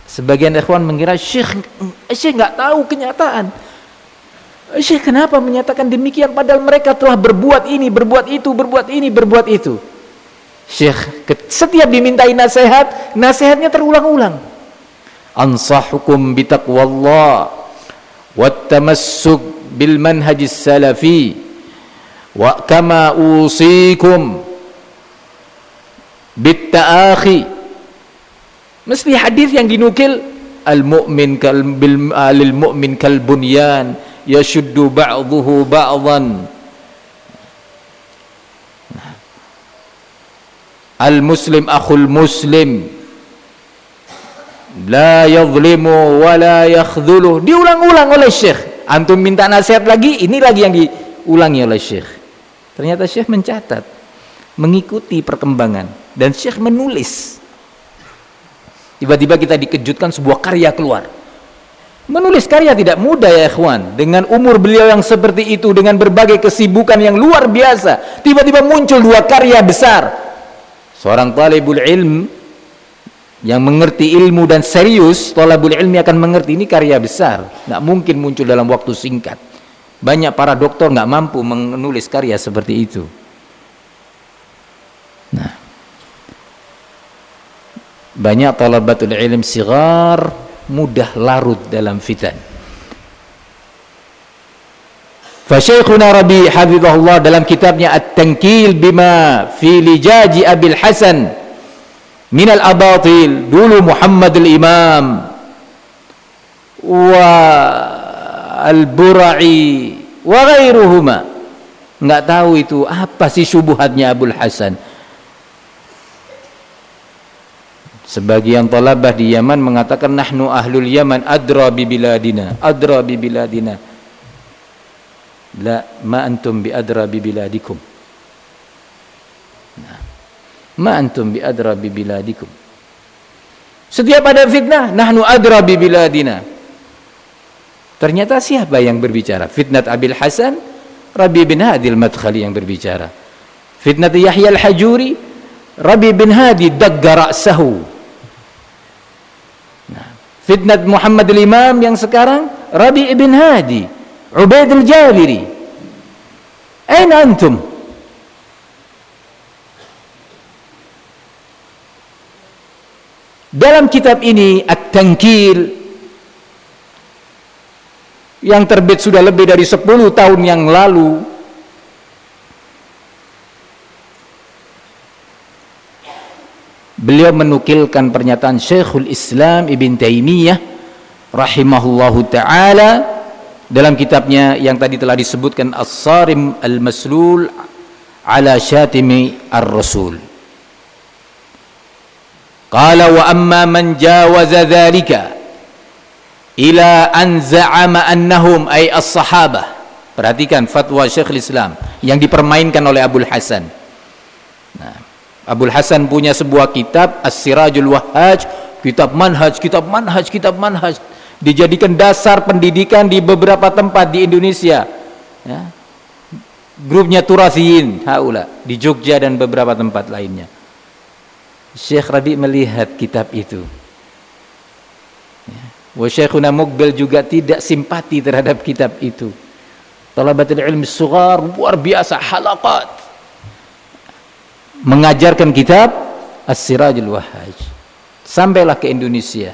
Sebagian ikhwan mengira Syekh nggak tahu kenyataan. Syekh kenapa menyatakan demikian padahal mereka telah berbuat ini, berbuat itu, berbuat ini, berbuat itu. Syekh setiap dimintai nasihat, nasihatnya terulang-ulang. Ansahukum bitaqwallah wattamassuk bil manhajis salafi wa kama usikum bitta'akhi. Mesti hadis yang dinukil al-mu'min lil mu'min kal bunyan yashuddu ba'dhuhu ba'dhan. Al-muslim akhul muslim la yadhlimu wa la yakhdhulu. Diulang-ulang oleh Syekh. Antum minta nasihat lagi, ini lagi yang diulangi oleh Syekh. Ternyata Syekh mencatat, mengikuti perkembangan, dan Syekh menulis. Tiba-tiba kita dikejutkan sebuah karya keluar. Menulis karya tidak mudah ya ikhwan. Dengan umur beliau yang seperti itu, dengan berbagai kesibukan yang luar biasa, tiba-tiba muncul 2 karya besar. Seorang talibul ilm yang mengerti ilmu dan serius, talibul ilmi akan mengerti ini karya besar. Nggak mungkin muncul dalam waktu singkat. Banyak para doktor nggak mampu menulis karya seperti itu. Nah, banyak talabatul ilm sigar mudah larut dalam fitan. Fa Syekhuna Rabi hafizahullah dalam kitabnya At-Tankil bima fi lijaji Abil Hasan min al-abatil, dulu Muhammad al-Imam wa al-Bura'i wa ghairuhuma, enggak tahu itu apa sih syubhatnya Abul Hasan. Sebagian talabah di Yaman mengatakan nahnu ahlul Yaman adra bi biladina, adra bi biladina. La ma antum bi adra bi biladikum. Nah, ma antum bi adra bi biladikum. Setiap ada fitnah, nahnu adra bi biladina. Ternyata siapa yang berbicara? Fitnat Abil Hasan, Rabi bin Hadi al-Madkhali yang berbicara. Fitnat Yahya al-Hajuri, Rabi bin Hadi dagga ra'sahu. Nah, fitnat Muhammad al-Imam yang sekarang, Rabi bin Hadi, Ubaid al-Jabiri. Aina antum? Dalam kitab ini At-Tankil yang terbit sudah lebih dari 10 tahun yang lalu, beliau menukilkan pernyataan Syekhul Islam Ibn Taimiyah rahimahullahu ta'ala dalam kitabnya yang tadi telah disebutkan As-Sarim Al-Maslul ala Syatimi Ar-Rasul. Qala wa amma man jawaza dhalika ila an za'ama annahum ay as-sahabah. Perhatikan fatwa Syekhul Islam yang dipermainkan oleh Abul Hasan. Nah, Abul Hasan punya sebuah kitab As-Sirajul Wahhaj, kitab manhaj, dijadikan dasar pendidikan di beberapa tempat di Indonesia ya. Grupnya Turathiyin haula di Jogja dan beberapa tempat lainnya. Syekh Rabi melihat kitab itu ya. Wa Syekhuna Muqbil juga tidak simpati terhadap kitab itu. Talabatul ilmi sughar luar biasa halaqat mengajarkan kitab As-Sirajul Wahhaj sampailah ke Indonesia.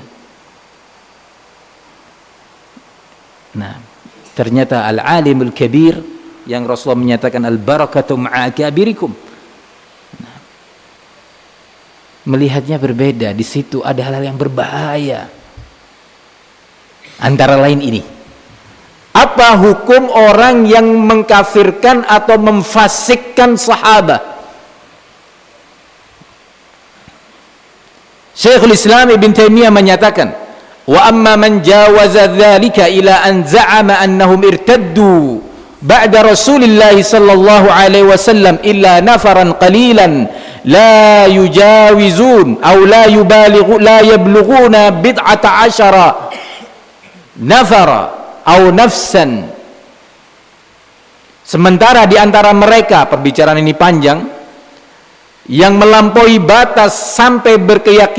Nah, ternyata al-alimul kabir yang Rasulullah menyatakan al-barakatu ma'a kabirikum. Nah, melihatnya berbeda. Di situ ada hal-hal yang berbahaya. Antara lain ini. Apa hukum orang yang mengkafirkan atau memfasikkan sahabat? Syekhul Islam Ibn Taimiyah menyatakan, wa amma man jawaza dzalika ila an za'ama annahum irtaddu ba'da Rasulillah sallallahu alaihi wasallam illa nafaran qalilan la yujawizun aw la yubalighu la yablughuna bid'ata asyara nafara aw nafsan. Sementara di antara mereka, perbicaraan ini panjang, yang melampaui batas sampai berkeyakinan